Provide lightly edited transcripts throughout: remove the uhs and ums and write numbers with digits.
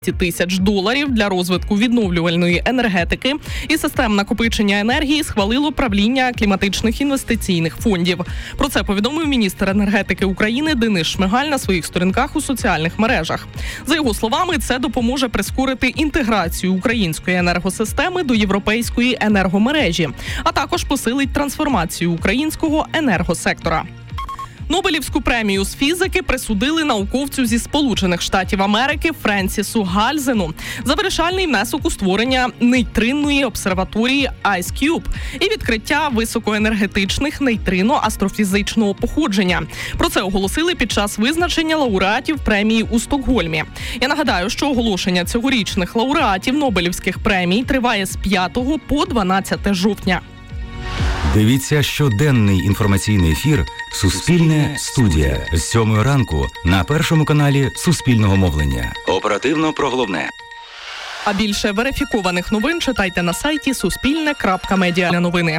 тисяч доларів для розвитку відновлювальної енергетики і систем накопичення енергії схвалило правління кліматичних інвестиційних фондів. Про це повідомив міністр енергетики України Денис Шмигаль на своїх сторінках у соціальних мережах. За його словами, це допоможе прискорити інтеграцію української енергосистеми до європейської енергомережі, а також посилить трансформацію українського енергосектора. Нобелівську премію з фізики присудили науковцю зі Сполучених Штатів Америки Френсісу Гальзену за вирішальний внесок у створення нейтринної обсерваторії IceCube і відкриття високоенергетичних нейтрино-астрофізичного походження. Про це оголосили під час визначення лауреатів премії у Стокгольмі. Я нагадаю, що оголошення цьогорічних лауреатів Нобелівських премій триває з 5 по 12 жовтня. Дивіться щоденний інформаційний ефір «Суспільне студія» з 7 ранку на Першому каналі Суспільного мовлення. Оперативно про головне. А більше верифікованих новин читайте на сайті suspilne.media. Новини.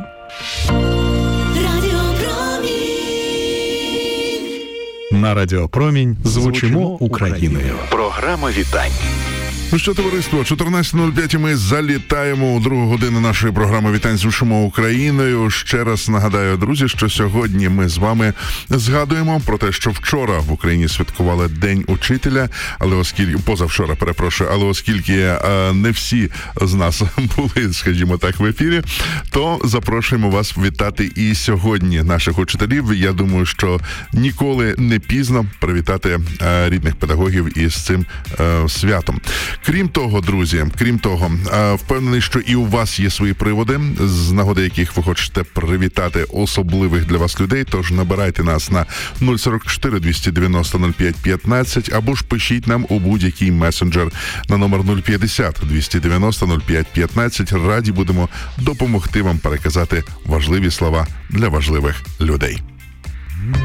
На Радіо Промінь звучимо Україною. Програма вітань. Ну що, товариство, 14.05 ми залітаємо у другу годину нашої програми «Вітань звучимо Україною». Ще раз нагадаю, друзі, що сьогодні ми з вами згадуємо про те, що вчора в Україні святкували День учителя, але оскільки не всі з нас були, скажімо так, в ефірі, то запрошуємо вас вітати і сьогодні наших учителів. Я думаю, що ніколи не пізно привітати рідних педагогів із цим святом. Крім того, друзі, впевнений, що і у вас є свої приводи, з нагоди яких ви хочете привітати особливих для вас людей, тож набирайте нас на 044 290 05 15 або ж пишіть нам у будь-який месенджер на номер 050 290 05 15. Раді будемо допомогти вам переказати важливі слова для важливих людей.